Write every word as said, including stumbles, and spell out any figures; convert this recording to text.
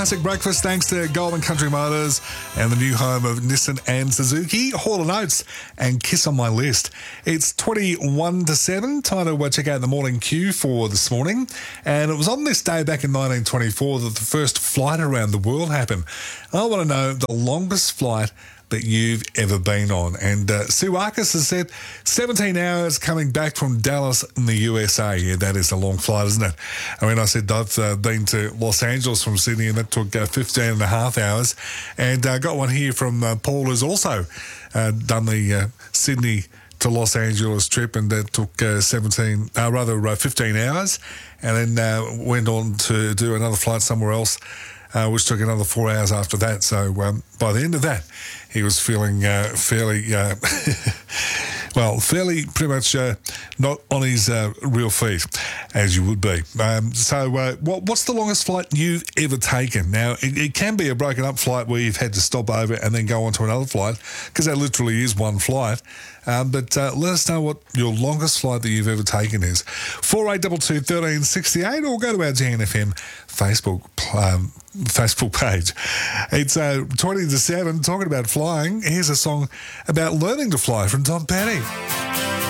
Classic breakfast thanks to Golden Country Motors and the new home of Nissan and Suzuki, Hall and Oates and Kiss on My List. It's twenty-one to seven, time to check out the morning queue for this morning. And it was on this day back in nineteen twenty-four that the first flight around the world happened. I want to know the longest flight that you've ever been on. And uh, Sue Arcus has said seventeen hours coming back from Dallas in the U S A. Yeah, that is a long flight, isn't it? I mean, I said I've uh, been to Los Angeles from Sydney and that took uh, fifteen and a half hours. And I uh, got one here from uh, Paul, who's also uh, done the uh, Sydney to Los Angeles trip, and that took uh, seventeen, uh, rather uh, fifteen hours, and then uh, went on to do another flight somewhere else, uh, which took another four hours after that. So um, by the end of that, he was feeling uh, fairly, uh, well, fairly pretty much uh, not on his uh, real feet, as you would be. Um, so uh, what, what's the longest flight you've ever taken? Now, it, it can be a broken up flight where you've had to stop over and then go on to another flight, because that literally is one flight. Um, but uh, let us know what your longest flight that you've ever taken is. four eight two two, one three six eight, or go to our G N F M Facebook um, Facebook page. It's uh, twenty to seven, talking about flying. Here's a song about learning to fly from Tom Petty.